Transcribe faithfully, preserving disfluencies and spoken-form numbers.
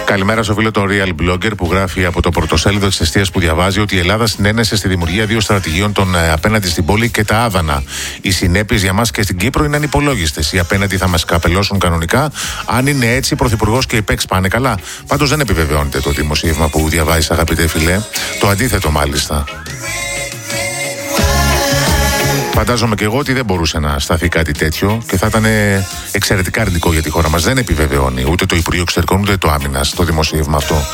Καλημέρα στο φίλο το Real Blogger που γράφει από το πρωτοσέλιδο της Εστίας που διαβάζει ότι η Ελλάδα συνένεσε στη δημιουργία δύο στρατηγίων των ε, απέναντι στην πόλη και τα άδανα. Οι συνέπειες για μας και στην Κύπρο είναι ανυπολόγιστες. Οι απέναντι θα μας καπελώσουν κανονικά. Αν είναι έτσι, ο Πρωθυπουργός και οι ΠΕΚΣ πάνε καλά. Πάντως δεν επιβεβαιώνεται το δημοσίευμα που διαβάζεις, αγαπητέ φιλέ. Το αντίθετο μάλιστα. Φαντάζομαι και εγώ ότι δεν μπορούσε να σταθεί κάτι τέτοιο και θα ήταν εξαιρετικά αρνητικό για τη χώρα μας. Δεν επιβεβαιώνει ούτε το Υπουργείο Εξωτερικών ούτε το Άμυνας το δημοσίευμα αυτό.